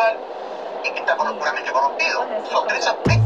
personal y que está profundamente corrompido. Son tres aspectos